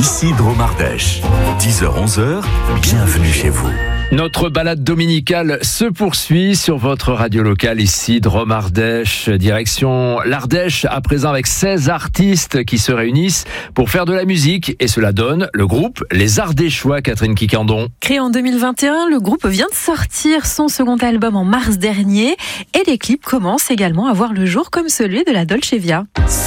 Ici Dromardèche. 10h-11h, bienvenue chez vous. Notre balade dominicale se poursuit sur votre radio locale, ici Dromardèche. Direction l'Ardèche, à présent avec 16 artistes qui se réunissent pour faire de la musique. Et cela donne le groupe Les Ardéchois, Catherine Quicandon. Créé en 2021, le groupe vient de sortir son second album en mars dernier. Et les clips commencent également à voir le jour comme celui de la Dolce Via.